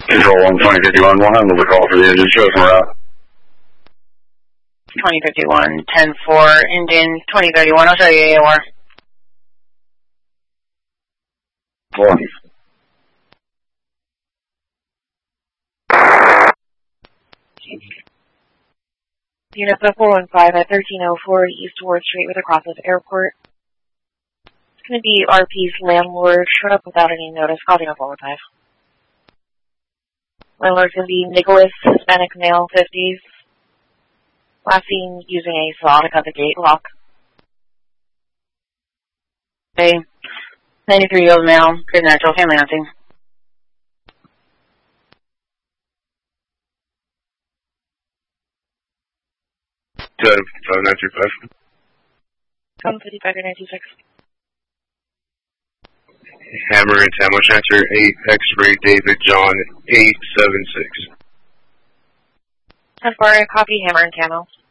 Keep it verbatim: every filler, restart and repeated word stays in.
Control one twenty fifty-one, we'll handle the call for the engine. Show us route. twenty fifty-one, ten four, Indian, twenty thirty-one, I'll show you A O R. Four. Unit four one five at thirteen oh four East Ward Street with a cross of airport. It's going to be R P's landlord. Showed up without any notice. Called in a four one five. Landlord's going to be Nicholas, Hispanic male, fifties. Last seen using a saw to cut the gate lock. Okay. ninety-three-year-old male, good natural, family hunting. five nine two five. seven fifty-five nine two six. Hammer and Tammo Chancer, eight X-ray David John, eight seven six. ten four, copy, Hammer and Tammo.